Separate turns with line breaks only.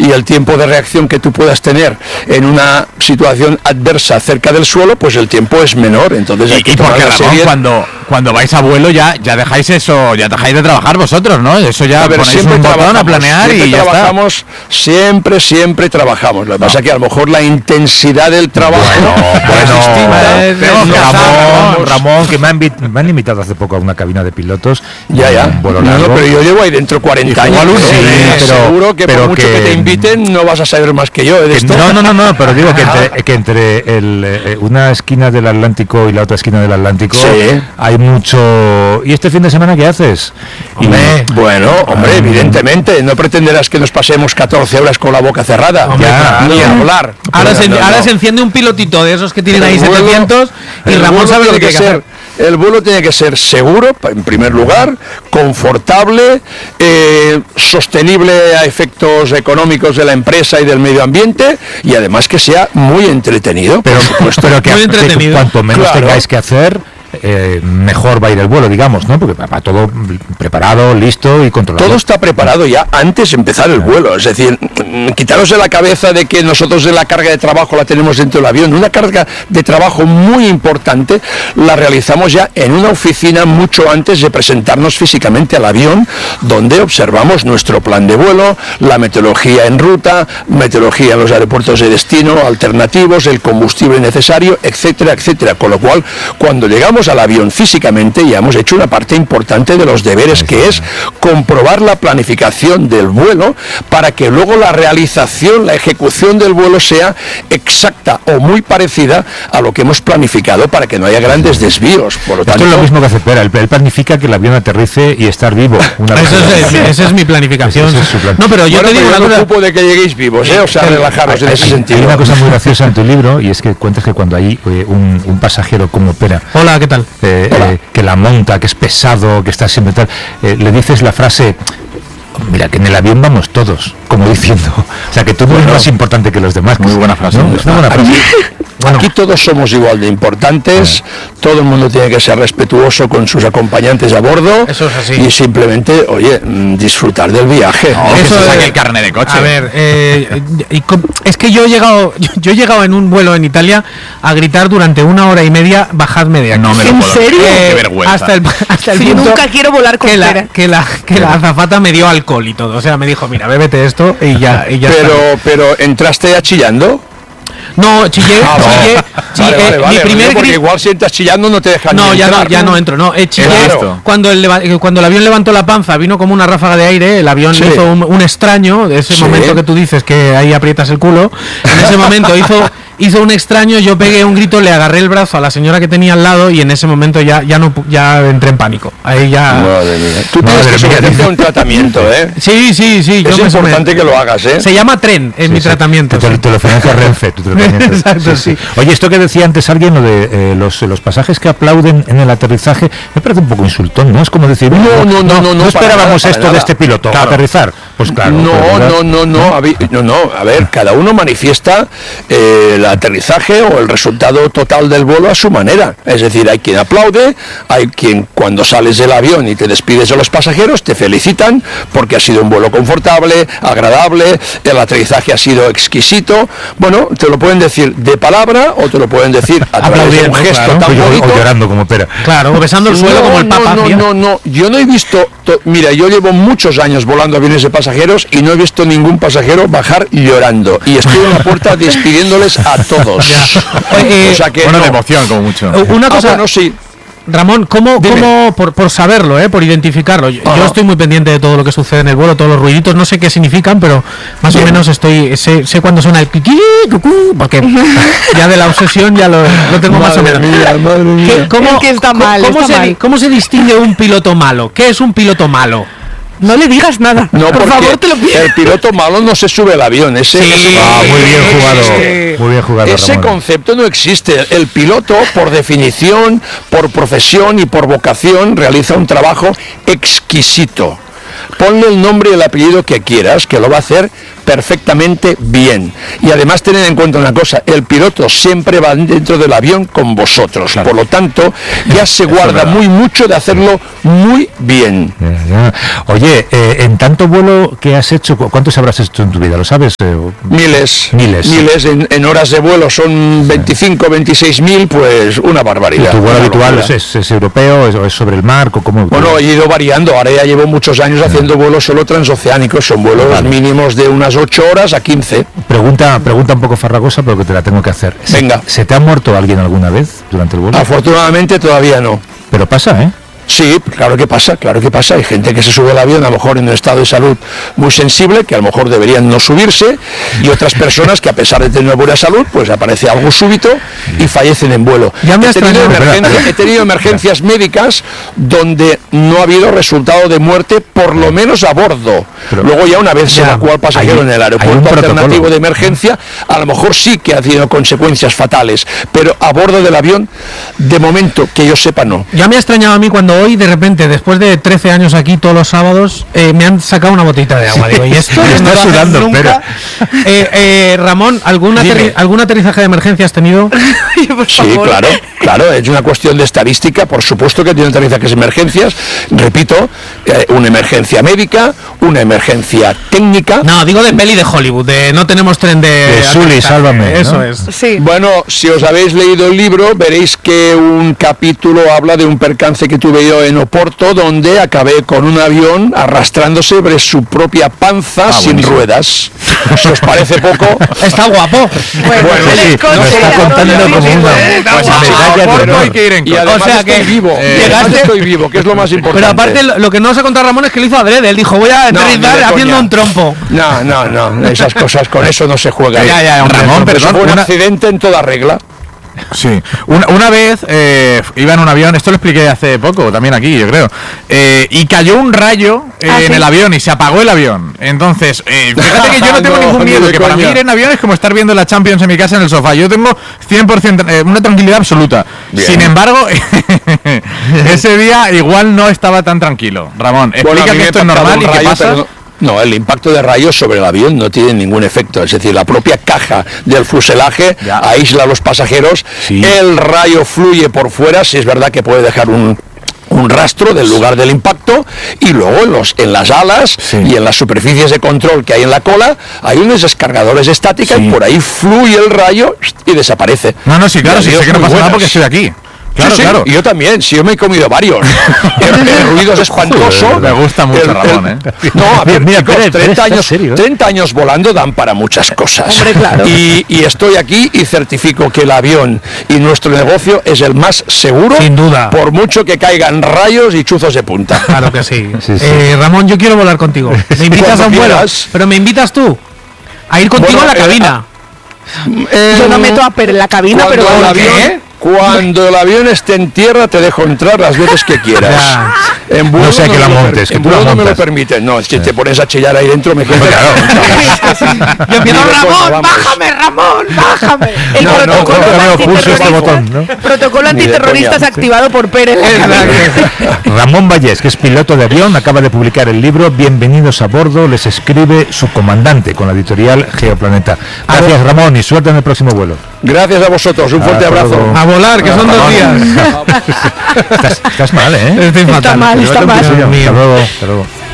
y el tiempo de reacción que tú puedas tener en una situación adversa cerca del suelo, pues el tiempo es menor. Entonces hay que
porque Ramón, cuando vais a vuelo ya dejáis eso, ya dejáis de trabajar vosotros, ¿no? Eso ya ponéis un botón a planear y ya
trabajamos, está. Siempre trabajamos. Lo que pasa es que a lo mejor la intensidad del trabajo es distinta.
Ramón, que me han invitado hace poco a una cabina de pilotos.
Ya. Pero yo llevo ahí dentro 40 años. Seguro que por mucho que te inviten no vas a saber más que yo de esto.
No, pero digo que entre una esquina del Atlántico y la otra esquina del Atlántico hay mucho. ¿Y este fin de semana qué haces?
Hombre, evidentemente, no pretenderás que nos pasemos 14 horas con la boca cerrada, ni hablar.
Ahora se enciende un pilotito de esos que tienen ahí 700 y Ramón sabe lo que hay que hacer.
El vuelo tiene que ser seguro, en primer lugar, confortable, sostenible a efectos económicos de la empresa y del medio ambiente, y además que sea muy entretenido.
Pero que cuanto menos tengáis que hacer, mejor va a ir el vuelo, digamos, ¿no? Porque va todo preparado, listo y controlado.
Todo está preparado ya antes de empezar el vuelo. Es decir, quitaros de la cabeza de que nosotros la carga de trabajo la tenemos dentro del avión. Una carga de trabajo muy importante la realizamos ya en una oficina mucho antes de presentarnos físicamente al avión, donde observamos nuestro plan de vuelo, la meteorología en ruta, meteorología en los aeropuertos de destino, alternativos, el combustible necesario, etcétera, etcétera. Con lo cual, cuando llegamos al avión físicamente, ya hemos hecho una parte importante de los deberes, que es comprobar la planificación del vuelo para que luego la realización, la ejecución del vuelo sea exacta o muy parecida a lo que hemos planificado, para que no haya grandes desvíos. Por lo tanto,
esto es lo mismo que hace Pera. Él planifica que el avión aterrice y estar vivo.
Esa es mi planificación. No, pero yo te digo,
no me preocupo de que lleguéis vivos, o sea, relajaros en ese sentido.
Hay una cosa muy graciosa en tu libro, y es que cuentas que cuando hay un pasajero como Pera,
hola, ¿qué tal?
Que la monta, que es pesado, que está siempre tal, le dices la frase: mira, que en el avión vamos todos, como diciendo, o sea, que tú no eres más importante que los demás.
Muy buena frase.
¿No? Es una buena frase.
Aquí todos somos igual de importantes, todo el mundo tiene que ser respetuoso con sus acompañantes a bordo.
Eso es así.
Y simplemente, disfrutar del viaje.
Eso es el carnet de coche.
A ver, es que yo he llegado en un vuelo en Italia a gritar durante 1 hora y media: bajadme de aquí.
No me lo puedo
serio?
Qué vergüenza.
Hasta el punto
nunca quiero volar con
que la azafata me dio alcohol y todo. O sea, me dijo: mira, bébete esto y ya.
Pero ¿entraste chillando?
No, chillé.
Vale,
Mi primer
porque igual si entras chillando no te dejan entrar.
Ya no entro. Chillé cuando el avión levantó la panza, vino como una ráfaga de aire. El avión hizo un extraño, de ese momento que tú dices que ahí aprietas el culo. En ese momento hizo un extraño, yo pegué un grito, le agarré el brazo a la señora que tenía al lado, y en ese momento ya entré en pánico. Ahí ya.
Madre mía. Tú tienes que someterte un tratamiento, ¿eh?
Sí.
Es importante que lo hagas, ¿eh?
Se llama tren en mi tratamiento.
Te lo financia Renfe, tu tratamiento.
Exacto, sí.
Oye, esto que decía antes alguien, lo de los pasajes que aplauden en el aterrizaje, me parece un poco insultón, ¿no? Es como decir, no esperábamos esto de este piloto, aterrizar. Pues claro.
No. A ver, cada uno manifiesta el aterrizaje o el resultado total del vuelo a su manera. Es decir, hay quien aplaude, hay quien, cuando sales del avión y te despides de los pasajeros, te felicitan porque ha sido un vuelo confortable, agradable, el aterrizaje ha sido exquisito. Bueno, te lo pueden decir de palabra o te lo pueden decir a través de un gesto tan bonito.
O llorando como Pera.
Claro, o besando el suelo como el Papa.
No. Yo no he visto. Mira, yo llevo muchos años volando aviones de pasajeros y no he visto ningún pasajero bajar llorando. Y estoy en la puerta despidiéndoles a todos.
O sea que de emoción, como mucho.
Una cosa.
Sí.
Ramón, ¿cómo por saberlo, por identificarlo? Yo estoy muy pendiente de todo lo que sucede en el vuelo, todos los ruiditos, no sé qué significan, pero más o menos sé cuándo suena el piqui, cucú, porque ya de la obsesión ya lo tengo más o menos.
Madre mía.
¿Cómo se distingue un piloto malo? ¿Qué es un piloto malo?
No le digas nada.
No,
por favor, te lo pido.
El piloto malo no se sube al avión.
Muy bien jugado.
Ese
Ramón.
concepto no existe. El piloto, por definición, por profesión y por vocación, realiza un trabajo exquisito. Ponle el nombre y el apellido que quieras, que lo va a hacer perfectamente bien. Y además tened en cuenta una cosa, el piloto siempre va dentro del avión con vosotros, claro. Por lo tanto ya se guarda muy mucho de hacerlo muy bien.
Oye, en tanto vuelo que has hecho, ¿cuántos habrás hecho en tu vida? ¿Lo sabes?
Miles. En horas de vuelo son 25, 26.000, pues una barbaridad.
¿Tu vuelo habitual es europeo, es sobre el mar? ¿Cómo?
Bueno, he ido variando, ahora ya llevo muchos años haciendo vuelos solo transoceánicos, son vuelos mínimos de unas 8 horas a 15.
Pregunta un poco farragosa, pero que te la tengo que hacer.
Venga.
¿Se te ha muerto alguien alguna vez durante el vuelo?
Afortunadamente todavía no.
Pero pasa, ¿eh?
Sí, claro que pasa. Hay gente que se sube al avión a lo mejor en un estado de salud muy sensible, que a lo mejor deberían no subirse, y otras personas que a pesar de tener buena salud, pues aparece algo súbito y fallecen en vuelo. He tenido emergencias médicas donde no ha habido resultado de muerte, por lo menos a bordo. Luego ya una vez se evacúa al pasajero en el aeropuerto alternativo de emergencia, a lo mejor sí que ha tenido consecuencias fatales, pero a bordo del avión, de momento, que yo sepa, no.
Ya me ha extrañado a mí cuando hoy de repente, después de 13 años aquí todos los sábados, me han sacado una botellita de agua. Digo, ¿y esto?
Está sudando,
nunca. Ramón, ¿algún aterrizaje de emergencia has tenido?
Sí, claro, es una cuestión de estadística, por supuesto que tiene aterrizajes de emergencias, repito, una emergencia médica, una emergencia técnica.
No, digo de peli de Hollywood, de no tenemos tren de
Sully, sálvame.
Eso, ¿no?
Es. Sí.
Bueno, si os habéis leído el libro, veréis que un capítulo habla de un percance que tuve yo en Oporto, donde acabé con un avión arrastrándose sobre su propia panza sin ruedas. Si os parece poco,
está guapo.
Bueno, sí, nos está contando como una
hay que ir en contra. Y además estoy vivo, que es lo más importante.
Pero aparte, lo que no se ha contado Ramón es que lo hizo adrede. Él dijo, voy a aterrizar haciendo un trompo.
No, esas cosas, con eso no se juega.
Ramón, perdón,
fue un accidente en toda regla.
Sí, una vez iba en un avión, esto lo expliqué hace poco, también aquí, yo creo, y cayó un rayo en el avión y se apagó el avión. Entonces, fíjate que yo no tengo ningún miedo, que para mí ir en avión es como estar viendo la Champions en mi casa en el sofá. Yo tengo 100% una tranquilidad absoluta. Bien. Sin embargo, ese día igual no estaba tan tranquilo. Ramón, explica que esto es normal y qué pasa.
No, el impacto de rayos sobre el avión no tiene ningún efecto, es decir, la propia caja del fuselaje aísla a los pasajeros, el rayo fluye por fuera, si es verdad que puede dejar un rastro del lugar del impacto, y luego en las alas y en las superficies de control que hay en la cola hay unos descargadores de estática y por ahí fluye el rayo y desaparece.
Sí, claro, sí sé que no pasa nada porque estoy aquí. Claro.
Y yo también, yo me he comido varios. El ruido es espantoso.
Me gusta mucho, Ramón,
No, a ver, mira, chicos, 30 años volando dan para muchas cosas.
Hombre, claro.
Y estoy aquí y certifico que el avión y nuestro negocio es el más seguro.
Sin duda.
Por mucho que caigan rayos y chuzos de punta.
Claro que sí. Ramón, yo quiero volar contigo. ¿Me invitas a un vuelo? Pero me invitas tú a ir contigo a la cabina.
Yo no meto a Per en la cabina, pero
cuando el avión esté en tierra te dejo entrar las veces que quieras. En vuelo
no sé que la montes, que tú la montas.
No me lo permiten. No, si te pones a chillar ahí dentro me quedo.
Yo pido, Ramón, bájame. El protocolo antiterrorista es activado por Pérez.
Ramón Vallés, que es piloto de avión, acaba de publicar el libro Bienvenidos a bordo, les escribe su comandante con la editorial Geoplaneta. Gracias, Ramón, y suerte en el próximo vuelo.
Gracias a vosotros, un fuerte abrazo.
A volar, que son 2 días.
Estás mal, ¿eh?
Está mal.
Hasta luego.